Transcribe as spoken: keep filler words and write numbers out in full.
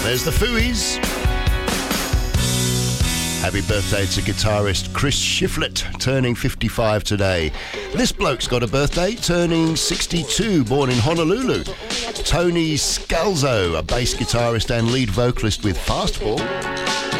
There's the Fooey's. Happy birthday to guitarist Chris Shiflett, turning fifty-five today. This bloke's got a birthday, turning sixty-two, born in Honolulu. Tony Scalzo, a bass guitarist and lead vocalist with Fastball.